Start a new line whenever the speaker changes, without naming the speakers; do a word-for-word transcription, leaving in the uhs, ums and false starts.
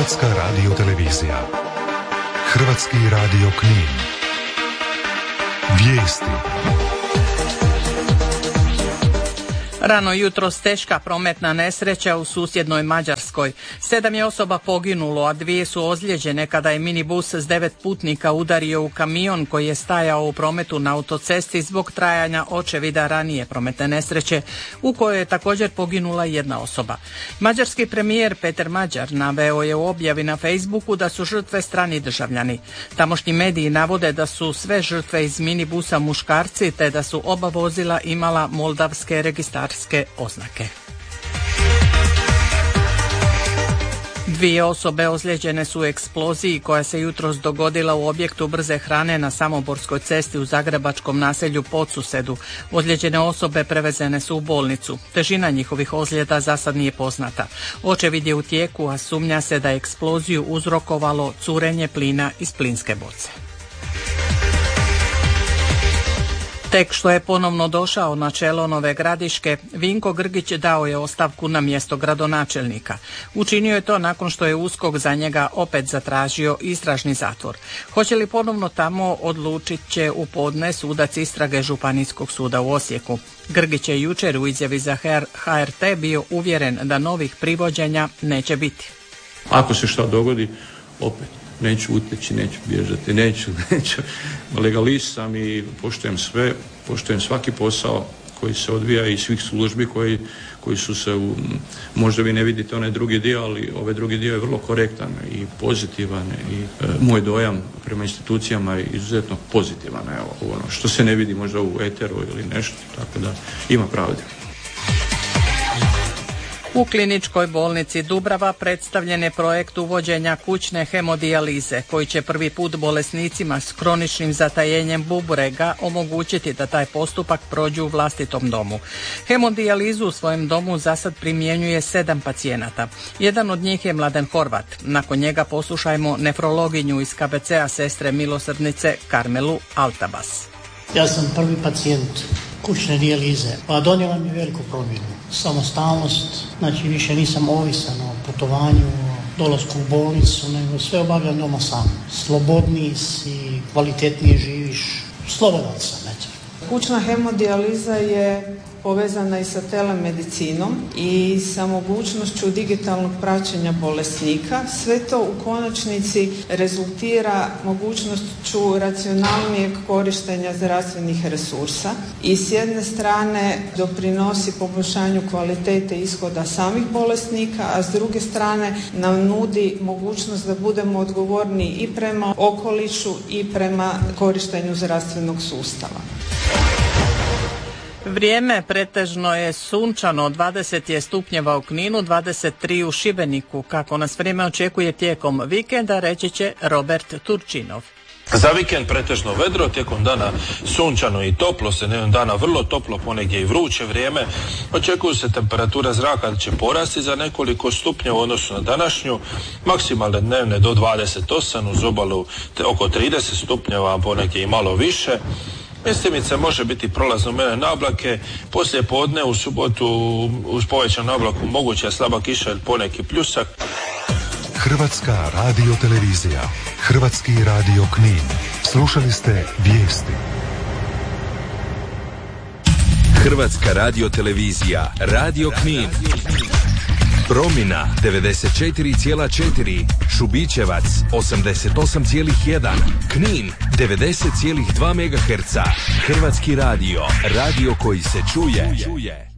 Hrvatska radiotelevizija. Hrvatski radio Knin. Vijesti.
Rano jutros teška prometna nesreća u susjednoj Mađarskoj. Sedam je osoba poginulo, a dvije su ozlijeđene kada je minibus s devet putnika udario u kamion koji je stajao u prometu na autocesti zbog trajanja očevida ranije prometne nesreće u kojoj je također poginula jedna osoba. Mađarski premijer Peter Mađar naveo je u objavi na Facebooku da su žrtve strani državljani. Tamošnji mediji navode da su sve žrtve iz minibusa muškarci te da su oba vozila imala moldavske registarske oznake. Dvije osobe ozlijeđene su u eksploziji koja se jutros dogodila u objektu brze hrane na Samoborskoj cesti u zagrebačkom naselju Podsusedu. Ozlijeđene osobe prevezene su u bolnicu. Težina njihovih ozljeda za sad nije poznata. Očevid je u tijeku, a sumnja se da je eksploziju uzrokovalo curenje plina iz plinske boce. Tek što je ponovno došao na čelo Nove Gradiške, Vinko Grgić dao je ostavku na mjesto gradonačelnika. Učinio je to nakon što je USKOK za njega opet zatražio istražni zatvor. Hoće li ponovno tamo, odlučit će u podne sudac istrage Županijskog suda u Osijeku. Grgić je jučer u izjavi za H R T bio uvjeren da novih privođenja neće biti.
Ako se što dogodi, opet neću uteći, neću bježati, neću, neću. Legalist sam i poštujem sve, poštujem svaki posao koji se odvija i svih službi koji, koji su se, u, možda vi ne vidite onaj drugi dio, ali ovaj drugi dio je vrlo korektan i pozitivan i e, moj dojam prema institucijama je izuzetno pozitivan. Evo, ono, što se ne vidi možda u eteru ili nešto, tako da ima pravde.
U kliničkoj bolnici Dubrava predstavljen je projekt uvođenja kućne hemodijalize koji će prvi put bolesnicima s kroničnim zatajenjem bubrega omogućiti da taj postupak prođu u vlastitom domu. Hemodijalizu u svojem domu za sad primjenjuje sedam pacijenata. Jedan od njih je Mladen Horvat. Nakon njega poslušajmo nefrologinju iz K B C-a Sestre milosrdnice Karmelu Altabas.
Ja sam prvi pacijent kućne dijalize, pa donijela mi veliku promjenu. Samostalnost, znači više nisam ovisan o putovanju, o dolasku u bolnicu, nego sve obavljam doma sam. Slobodniji si, kvalitetnije živiš, slobodan sam, eto.
Kućna hemodijaliza je povezana i sa telemedicinom i sa mogućnošću digitalnog praćenja bolesnika. Sve to u konačnici rezultira mogućnošću racionalnijeg korištenja zdravstvenih resursa i s jedne strane doprinosi poboljšanju kvalitete ishoda samih bolesnika, a s druge strane nam nudi mogućnost da budemo odgovorni i prema okolišu i prema korištenju zdravstvenog sustava.
Vrijeme pretežno je sunčano, dvadeset je stupnjeva u Kninu, dvadeset tri u Šibeniku. Kako nas vrijeme očekuje tijekom vikenda, reći će Robert Turčinov.
Za vikend pretežno vedro, tijekom dana sunčano i toplo, sredinom dana vrlo toplo, ponegdje i vruće vrijeme. Očekuju se temperatura zraka da će porasti za nekoliko stupnjeva u odnosu na današnju, maksimalne dnevne do dvadeset osam, uz obalu oko trideset stupnjeva, ponegdje i malo više. Mjestimice može biti prolazno umjerene oblake, poslije podne u subotu uz povećanu oblaku moguća slaba kiša ili poneki pljusak.
Hrvatska radiotelevizija, Hrvatski radio Knin. Slušali ste vijesti.
Hrvatska radiotelevizija, Radio Knin. Promina devedeset četiri zarez četiri, Šubićevac osamdeset osam zarez jedan, Knin devedeset zarez dva megaherca. Hrvatski radio, radio koji se čuje.